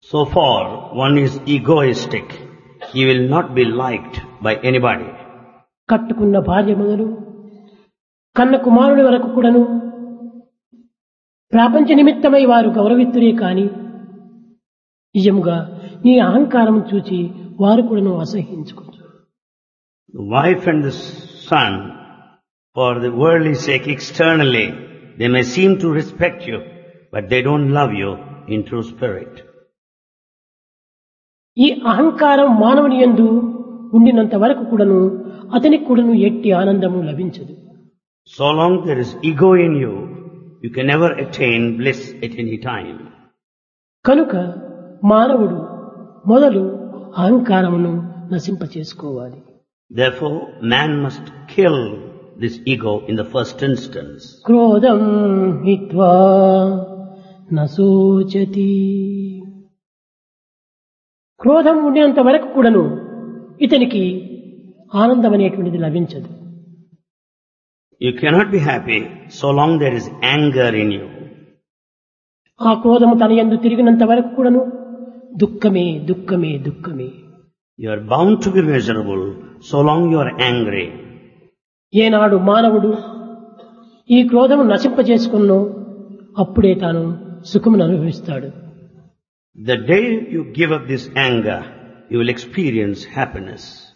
So far, one is egoistic. He will not be liked by anybody. కట్టుకున్న భార్య మొదలు కన్న కుమారుడి వరకు కూడాను ప్రాపంచ నిమిత్తమై వారు గౌరవిత్తురే కాని నిజముగా నీ అహంకారం చూచి వారు కూడాను అసహ్యించుకుంటారు. The wife and the son, for the worldly sake externally, they may seem to respect you, but they don't love you in true spirit. ఈ అహంకారం మానవుని యందు ఉండినంత వరకు కూడాను అతనికి కూడాను ఎట్టి ఆనందము లభించదు. So long there is ego in you, you can never attain bliss at any time. కనుక మానవుడు మొదలు అహంకారమును నశింప చేసుకోవాలి. Therefore, man must kill this ego in the first instance. క్రోధం హిత్వా నశోచతి. క్రోధం ఉండినంత వరకు కూడాను ఇతనికి ఆనందం అనేటువంటిది లభించదు. You cannot be happy so long there is anger in you. ఆ క్రోధము తన యందు తిరిగినంత వరకు కూడాను దుఃఖమే దుఃఖమే దుఃఖమే. You are bound to be miserable so long you are angry. ఏనాడు మానవుడు ఈ క్రోధము నశింపజేసుకున్నో అప్పుడే తాను సుఖమును అనుభవిస్తాడు. The day you give up this anger, you will experience happiness.